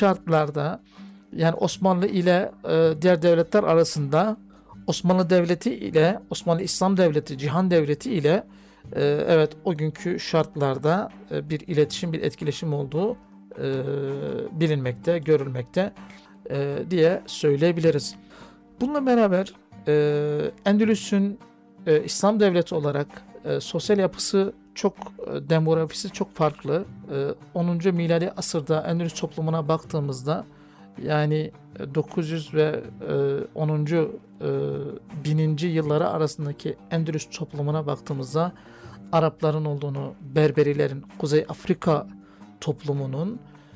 şartlarda yani Osmanlı ile diğer devletler arasında Osmanlı Devleti ile Osmanlı İslam Devleti, Cihan Devleti ile evet o günkü şartlarda bir iletişim, bir etkileşim olduğu bilinmekte, görülmekte diye söyleyebiliriz. Bununla beraber Endülüs'ün İslam devleti olarak sosyal yapısı çok, demografisi çok farklı. 10. miladi asırda Endülüs toplumuna baktığımızda yani 900 ve 10. 1000. yılları arasındaki Endülüs toplumuna baktığımızda Arapların olduğunu, Berberilerin, Kuzey Afrika toplumunun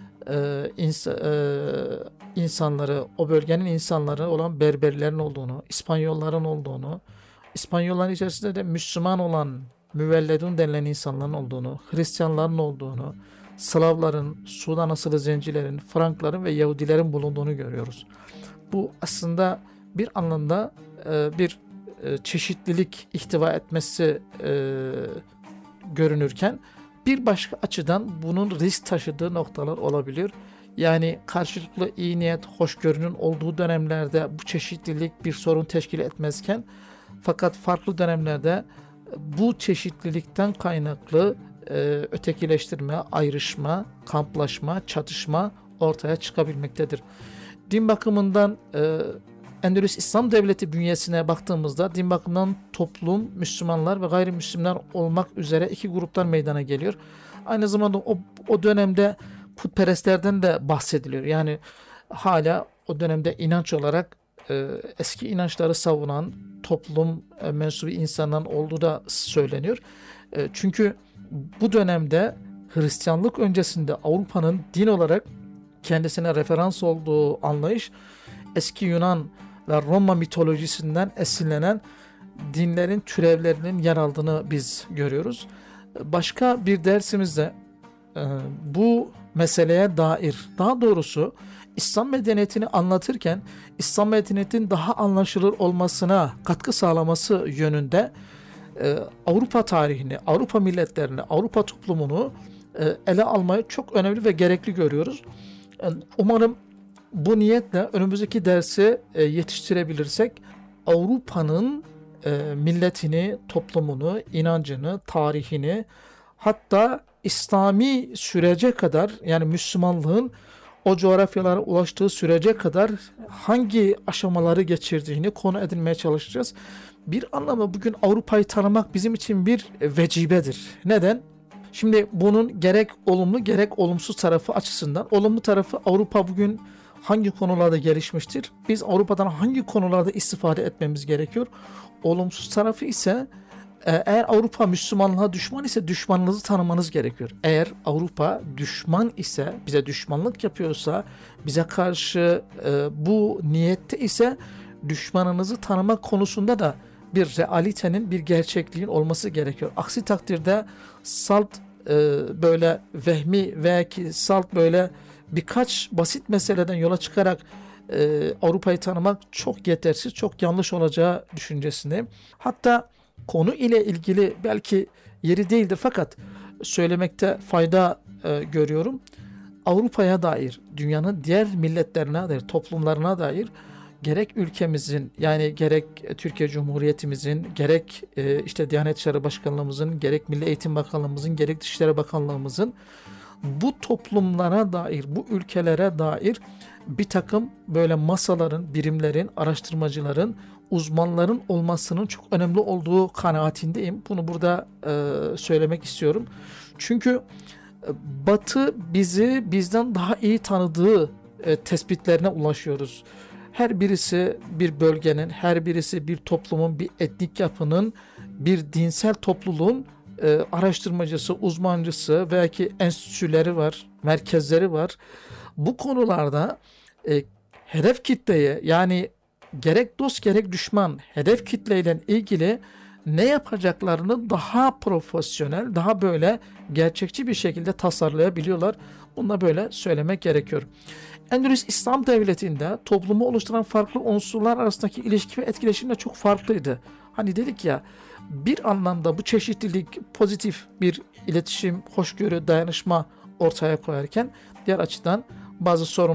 insanları, o bölgenin insanları olan Berberlerin olduğunu, İspanyolların olduğunu, İspanyolların içerisinde de Müslüman olan Müvelledun denilen insanların olduğunu, Hristiyanların olduğunu, Slavların, Sudan asıllı zencilerin, Frankların ve Yahudilerin bulunduğunu görüyoruz. Bu aslında bir anlamda bir çeşitlilik ihtiva etmesi görünürken bir başka açıdan bunun risk taşıdığı noktalar olabiliyor. Yani karşılıklı iyi niyet, hoşgörünün olduğu dönemlerde bu çeşitlilik bir sorun teşkil etmezken fakat farklı dönemlerde bu çeşitlilikten kaynaklı ötekileştirme, ayrışma, kamplaşma, çatışma ortaya çıkabilmektedir. Din bakımından Endülüs İslam Devleti bünyesine baktığımızda din bakımından toplum, Müslümanlar ve gayrimüslimler olmak üzere iki gruplar meydana geliyor. Aynı zamanda o dönemde putperestlerden de bahsediliyor. Yani hala o dönemde inanç olarak eski inançları savunan toplum mensubu insanların olduğu da söyleniyor. Çünkü bu dönemde Hristiyanlık öncesinde Avrupa'nın din olarak kendisine referans olduğu anlayış eski Yunan ve Roma mitolojisinden esinlenen dinlerin türevlerinin yer aldığını biz görüyoruz. Başka bir dersimizde bu meseleye dair, daha doğrusu İslam medeniyetini anlatırken İslam medeniyetinin daha anlaşılır olmasına katkı sağlaması yönünde Avrupa tarihini, Avrupa milletlerini, Avrupa toplumunu ele almayı çok önemli ve gerekli görüyoruz. Umarım bu niyetle önümüzdeki dersi yetiştirebilirsek Avrupa'nın milletini, toplumunu, inancını, tarihini, hatta İslami sürece kadar yani Müslümanlığın o coğrafyalara ulaştığı sürece kadar hangi aşamaları geçirdiğini konu edinmeye çalışacağız. Bir anlamda bugün Avrupa'yı tanımak bizim için bir vecibedir. Neden? Şimdi bunun gerek olumlu gerek olumsuz tarafı açısından olumlu tarafı Avrupa bugün hangi konularda gelişmiştir? Biz Avrupa'dan hangi konularda istifade etmemiz gerekiyor? Olumsuz tarafı ise eğer Avrupa Müslümanlığa düşman ise düşmanınızı tanımanız gerekiyor. Eğer Avrupa düşman ise, bize düşmanlık yapıyorsa, bize karşı bu niyette ise düşmanınızı tanımak konusunda da bir realitenin, bir gerçekliğin olması gerekiyor. Aksi takdirde salt böyle vehmi veya ki salt böyle birkaç basit meseleden yola çıkarak Avrupa'yı tanımak çok yetersiz, çok yanlış olacağı düşüncesindeyim. Hatta konu ile ilgili belki yeri değildir fakat söylemekte fayda görüyorum. Avrupa'ya dair, dünyanın diğer milletlerine dair, toplumlarına dair gerek ülkemizin yani gerek Türkiye Cumhuriyetimizin, gerek işte Diyanet İşleri Başkanlığımızın, gerek Milli Eğitim Bakanlığımızın, gerek Dışişleri Bakanlığımızın bu toplumlara dair, bu ülkelere dair bir takım böyle masaların, birimlerin, araştırmacıların, uzmanların olmasının çok önemli olduğu kanaatindeyim. Bunu burada söylemek istiyorum. Çünkü Batı bizi bizden daha iyi tanıdığı tespitlerine ulaşıyoruz. Her birisi bir bölgenin, her birisi bir toplumun, bir etnik yapının, bir dinsel topluluğun araştırmacısı, uzmancısı veya ki enstitüleri var, merkezleri var. Bu konularda hedef kitleye yani gerek dost gerek düşman hedef kitleyle ilgili ne yapacaklarını daha profesyonel, daha böyle gerçekçi bir şekilde tasarlayabiliyorlar. Bunu da böyle söylemek gerekiyor. Endülüs İslam Devleti'nde toplumu oluşturan farklı unsurlar arasındaki ilişki ve etkileşim de çok farklıydı. Hani dedik ya bir anlamda bu çeşitlilik pozitif bir iletişim, hoşgörü, dayanışma ortaya koyarken diğer açıdan bazı sorun